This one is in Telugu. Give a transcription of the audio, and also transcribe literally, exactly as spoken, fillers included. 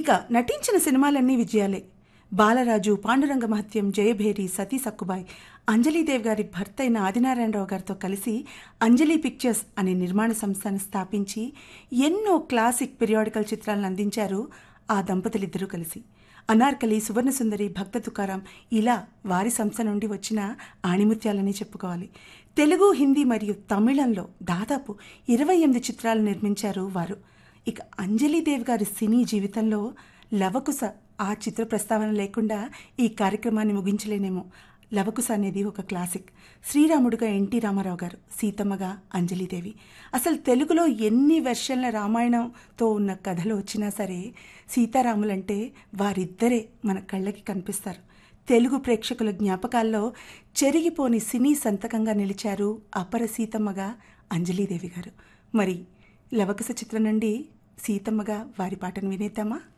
ఇక నటించిన సినిమాలన్నీ విజయాలే. బాలరాజు, పాండురంగ మహత్యం, జయభేరి, సతీ సక్కుబాయ్, అంజలీదేవి గారి భర్త అయిన ఆదినారాయణరావు గారితో కలిసి అంజలి పిక్చర్స్ అనే నిర్మాణ సంస్థను స్థాపించి ఎన్నో క్లాసిక్ పిరియాడికల్ చిత్రాలను అందించారు ఆ దంపతులిద్దరూ కలిసి. అనార్కలి, సువర్ణసుందరి, భక్త తుకారాం ఇలా వారి సంస్థ నుండి వచ్చిన ఆణిముత్యాలని చెప్పుకోవాలి. తెలుగు, హిందీ మరియు తమిళంలో దాదాపు ఇరవై ఎనిమిది చిత్రాలు నిర్మించారు వారు. ఇక అంజలీదేవి గారి సినీ జీవితంలో లవకుశ ఆ చిత్ర ప్రస్తావన లేకుండా ఈ కార్యక్రమాన్ని ముగించలేనేమో. లవకుశ అనేది ఒక క్లాసిక్. శ్రీరాముడుగా ఎన్టీ రామారావు గారు, సీతమ్మగా అంజలీదేవి. అసలు తెలుగులో ఎన్ని వెర్షన్ల రామాయణంతో ఉన్న కథలు వచ్చినా సరే సీతారాములంటే వారిద్దరే మన కళ్ళకి కనిపిస్తారు. తెలుగు ప్రేక్షకుల జ్ఞాపకాల్లో చెరిగిపోని సినీ సంతకంగా నిలిచారు అపర సీతమ్మగా అంజలీదేవి గారు. మరి లవకుశ చిత్రం నుండి సీతమ్మగా వారి పాటను వినేద్దామా?